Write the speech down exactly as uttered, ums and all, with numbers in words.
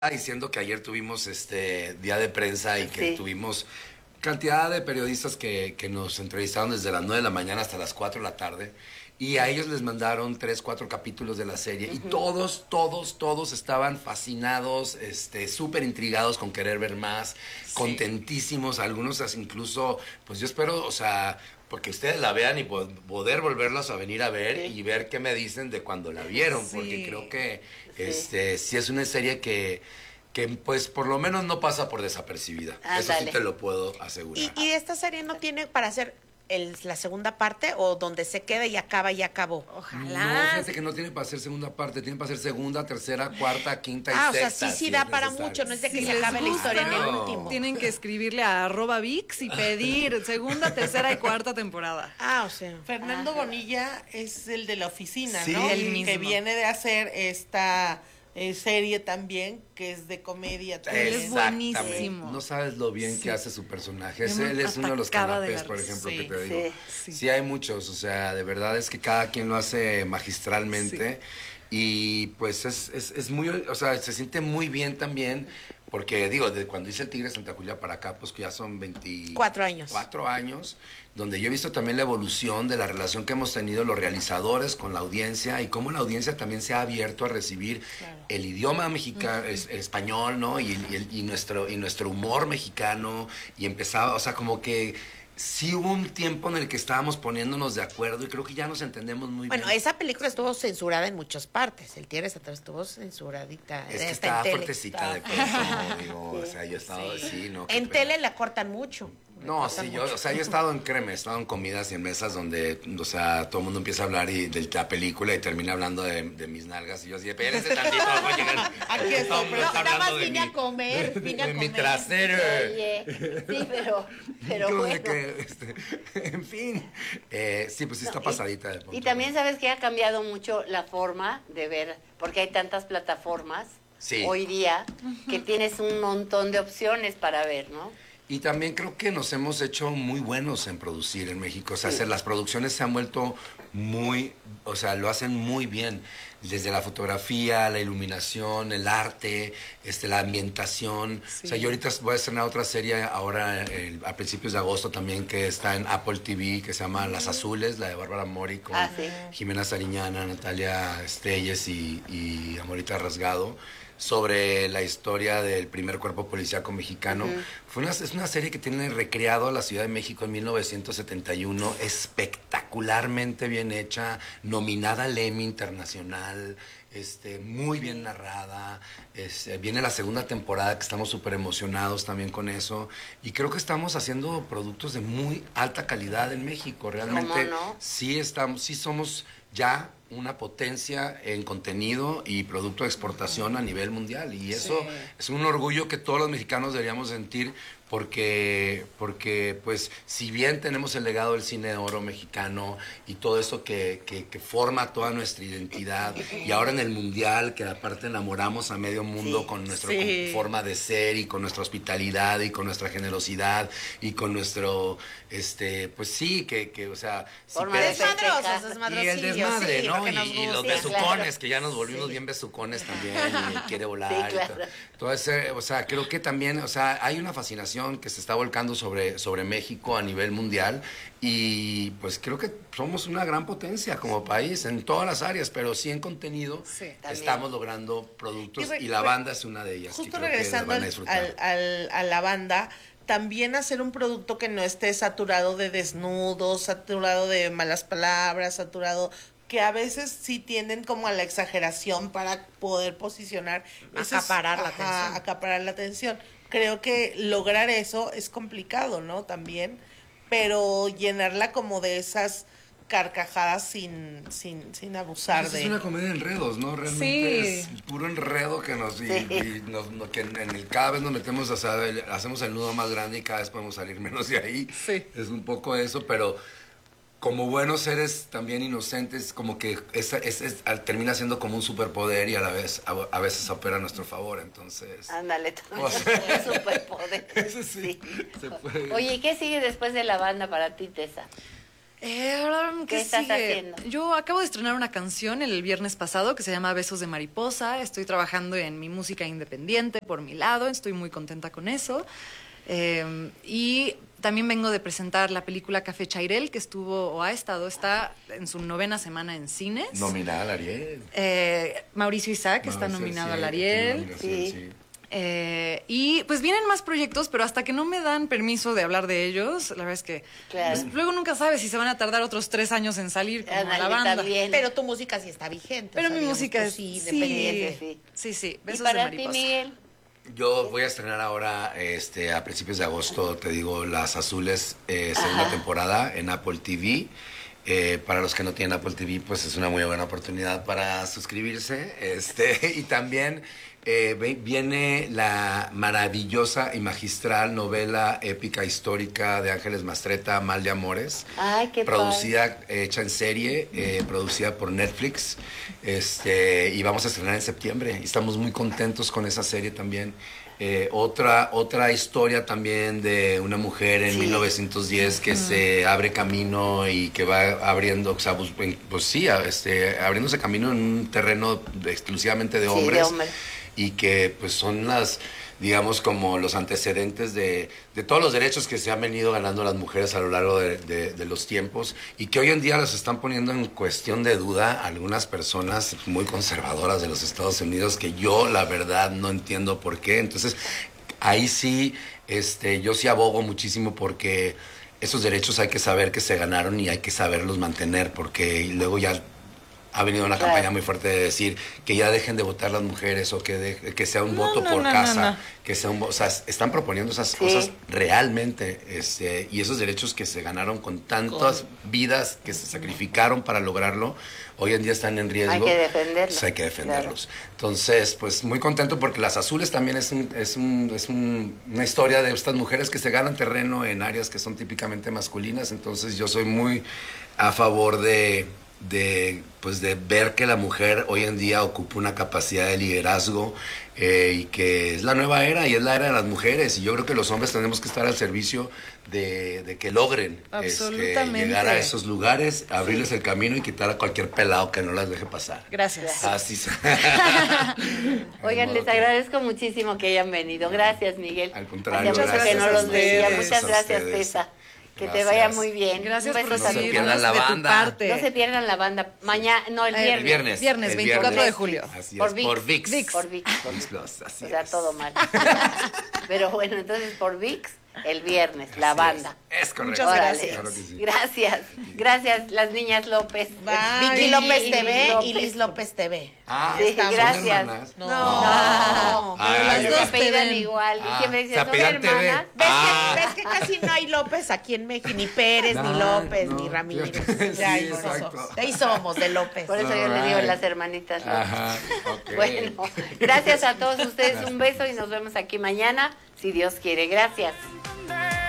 diciendo que ayer tuvimos este día de prensa y que Sí. tuvimos cantidad de periodistas que, que nos entrevistaron desde las nueve de la mañana hasta las cuatro de la tarde y a ellos les mandaron tres, cuatro capítulos de la serie y todos, todos, todos estaban fascinados, este, súper intrigados con querer ver más, contentísimos, algunos as- incluso, pues yo espero, o sea, porque ustedes la vean y po- poder volverlos a venir a ver Sí. y ver qué me dicen de cuando la vieron, Sí. porque creo que Sí. este sí es una serie que, que pues por lo menos no pasa por desapercibida. Eso sí Ándale. te lo puedo asegurar. ¿Y, y esta serie no tiene para hacer el- la segunda parte o donde se queda y acaba y acabó? No, Ojalá. fíjate que no tiene para hacer segunda parte, tiene para hacer segunda, tercera, cuarta, quinta y Ah, o sea, sexta. sí, sí si da es para necesario. mucho, no es de que Si se les acabe la gusta, historia en el no. último. Tienen que escribirle a arroba VIX y pedir segunda, tercera y cuarta temporada. Ah, o sea. Fernando Ah, Bonilla es el de la oficina, Sí. ¿no? El Que mismo. viene de hacer esta eh, serie también, que es de comedia también. Él es Exactamente. buenísimo. No sabes lo bien Sí. que hace su personaje. Es- Yo me él es uno de los atacaba de canapés, la por risa. ejemplo, Sí, que te digo. sí. Sí. Sí. hay muchos, o sea, de verdad es que cada quien lo hace magistralmente y pues es, es, es muy, o sea, se siente muy bien también. Porque digo, de cuando hice el Tigre de Santa Julia para acá, pues que ya son veinticuatro Cuatro años. años, donde yo he visto también la evolución de la relación que hemos tenido los realizadores con la audiencia y cómo la audiencia también se ha abierto a recibir el idioma mexicano, es- el español, ¿no? Y, y el- y nuestro, y nuestro humor mexicano y empezaba, o sea, como que sí hubo un tiempo en el que estábamos poniéndonos de acuerdo y creo que ya nos entendemos muy Bueno, bien. esa película estuvo censurada en muchas partes. El Tigre de Santa estuvo censuradita. Es que está estaba en tele. fuertecita de pronto, digo, o sea, yo he estado así, ¿no? Qué En pena. tele la cortan mucho. La No, cortan sí, yo, mucho. o sea, yo he estado en créeme, he estado en comidas y en mesas donde, o sea, todo el mundo empieza a hablar y, de la película y termina hablando de, de mis nalgas y yo así, espérense tantito, voy a llegar. Aquí estoy, Todo el mundo pero está nada más hablando de vine mi- a comer, vine a de mi comer. trasero. Oye, sí, pero, pero Como de bueno. que, este, en fin, eh, sí, pues sí está No, y- pasadita de punto. Y también sabes que ha cambiado mucho la forma de ver, porque hay tantas plataformas Sí. hoy día que tienes un montón de opciones para ver, ¿no? Y también creo que nos hemos hecho muy buenos en producir en México. O sea, hacer- las producciones se han vuelto muy, o sea, lo hacen muy bien. Desde la fotografía, la iluminación, el arte, este, la ambientación. O sea, yo ahorita voy a estrenar otra serie ahora eh, a principios de agosto también que está en Apple T V, que se llama Las Azules, la de Bárbara Mori con Ah, sí. Jimena Sariñana, Natalia Estelles y, y Amorita Rasgado, sobre la historia del primer cuerpo policíaco mexicano. Fue una, es una serie que tiene recreado a la Ciudad de México en mil novecientos setenta y uno, espectacularmente bien hecha, nominada al Emmy Internacional, este, muy bien narrada. Este, viene la segunda temporada que estamos súper emocionados también con eso. Y creo que estamos haciendo productos de muy alta calidad en México. Realmente no? sí estamos, sí somos ya una potencia en contenido y producto de exportación a nivel mundial. Y eso es un orgullo que todos los mexicanos deberíamos sentir porque, porque pues, si bien tenemos el legado del cine de oro mexicano y todo eso que, que, que forma toda nuestra identidad, y ahora en el mundial, que aparte enamoramos a medio mundo Sí. con nuestra Sí. forma de ser y con nuestra hospitalidad y con nuestra generosidad y con nuestro, este, pues sí, que, que o sea, si Forma de Pérez- Desmadrosos, festejar. y desmadrosillos. el desmadre, sí, ¿no? lo que Y, nos y los gusta. Sí, besucones, claro. que ya nos volvimos bien besucones también, y quiere volar. Sí, y claro. todo. Todo ese, o sea, creo que también, o sea, hay una fascinación que se está volcando sobre, sobre México a nivel mundial y pues creo que somos una gran potencia como país en todas las áreas, pero sí en contenido Sí, también. estamos logrando productos Y re- y la re- banda es una de ellas. y Justo creo que las regresando van a al, disfrutar. al- al- a la banda, también hacer un producto que no esté saturado de desnudos, saturado de malas palabras, saturado que a veces sí tienden como a la exageración para poder posicionar. Eso es- Acaparar la ajá, atención. acaparar la atención. Creo que lograr eso es complicado, ¿no? También, pero llenarla como de esas carcajadas sin, sin, sin abusar Pues de... es una comedia de enredos, ¿no? Realmente Sí. es puro enredo que nos... Y, Sí. y nos- no- que en, en el, cada vez nos metemos, o sea, el- hacemos el nudo más grande y cada vez podemos salir menos de ahí. Sí. Es un poco eso, pero como buenos seres también inocentes, como que es, es- es- al- termina siendo como un superpoder y a la vez a, a veces opera a nuestro favor, entonces... Ándale, O sea, es superpoder. Eso sí, se puede. Oye, ¿y qué sigue después de la banda para ti, Tessa? Eh, ¿Qué, ¿Qué estás sigue? haciendo? Yo acabo de estrenar una canción el viernes pasado que se llama Besos de Mariposa. Estoy trabajando en mi música independiente por mi lado. Estoy muy contenta con eso. Eh, y también vengo de presentar la película Café Chairel, que estuvo o ha estado, está en su novena semana en cines. Nominada al Ariel. Eh, Mauricio Isaac está Mauricio, nominado sí, al tiene Ariel. nominación, Sí. sí. Eh, y pues vienen más proyectos, pero hasta que no me dan permiso de hablar de ellos, la verdad es que Claro. pues, luego nunca sabes si se van a tardar otros tres años en salir como Ándale, la banda. también. Pero tu música sí está vigente. Pero o sea, mi digamos, música tú es sí, sí, independiente. sí. sí, sí, ¿Y besos de para ti, mariposa. Miguel? Yo voy a estrenar ahora, este, a principios de agosto, te digo, Las Azules, eh, segunda Ajá. temporada en Apple T V. Eh, para los que no tienen Apple T V, pues es una muy buena oportunidad para suscribirse. Este, y también eh, ve- viene la maravillosa y magistral novela épica histórica de Ángeles Mastretta, Mal de Amores. Ay, qué Producida, eh, hecha en serie, eh, producida por Netflix. Este, y vamos a estrenar en septiembre. Y estamos muy contentos con esa serie también. Eh, otra, otra historia también de una mujer en Sí. mil novecientos diez que se abre camino y que va abriendo, o sea, pues, en- pues sí, a- este, abriéndose camino en un terreno de- exclusivamente de Sí, de hombres. hombres. Y que pues son las, digamos, como los antecedentes de, de todos los derechos que se han venido ganando las mujeres a lo largo de, de- de los tiempos y que hoy en día los están poniendo en cuestión de duda algunas personas muy conservadoras de los Estados Unidos que yo la verdad no entiendo por qué. Entonces ahí sí, este, yo sí abogo muchísimo porque esos derechos hay que saber que se ganaron y hay que saberlos mantener porque luego ya ha venido una Claro. campaña muy fuerte de decir que ya dejen de votar las mujeres o que, de- que sea un No, voto no, por no, casa, no, no. que sea un vo- o sea, están proponiendo esas Sí. cosas realmente, este, y esos derechos que se ganaron con tantas vidas que se sacrificaron para lograrlo, hoy en día están en riesgo. Hay que defenderlos. Pues hay que defenderlos. Entonces, pues muy contento porque Las Azules también es, un, es, un, es un- una historia de estas mujeres que se ganan terreno en áreas que son típicamente masculinas, entonces yo soy muy a favor de de pues de ver que la mujer hoy en día ocupa una capacidad de liderazgo eh, y que es la nueva era y es la era de las mujeres y yo creo que los hombres tenemos que estar al servicio de, de que logren este, Absolutamente. llegar a esos lugares, abrirles el camino y quitar a cualquier pelado que no las deje pasar. Gracias. Así se- Oigan, Ni les modo que- agradezco muchísimo que hayan venido. Gracias, Miguel. Al contrario, Hacía mucho gracias que no a los ustedes. veía. Gracias Muchas a gracias, ustedes. Tessa. Que te Gracias. vaya muy bien. Gracias Un por beso No se también. pierdan recibirnos la de tu banda. parte. No se pierdan la banda. Mañana, no, el El viernes. El viernes. Viernes, el veinticuatro de julio. Así Por es, ViX. por ViX. ViX. Por ViX. ViX Plus, así O sea, es. todo mal. Pero bueno, entonces por ViX, el viernes, Así la es. banda. Es, correcto. Muchas Órale. gracias. Claro que sí. Gracias. Gracias, las niñas López. Bye. Vicky López Y T V López. y Liz López T V. Ah, Sí, ¿son gracias. hermanas? No. No, Ah, pero las yo- dos te apellidan ven. igual. Y Ah, siempre se dicen, son apellidan T V. hermanas. ¿Ves, Ah. que, ves que casi no hay López aquí en México? Ni Pérez, ni No, López, no, ni Ramírez. fíjate. De ahí Sí, somos. exacto. De ahí somos, de López. Por eso yo le digo Alright. las hermanitas López. Ajá, ok. Bueno, gracias a todos ustedes. Un beso y nos vemos aquí mañana, si Dios quiere. Gracias.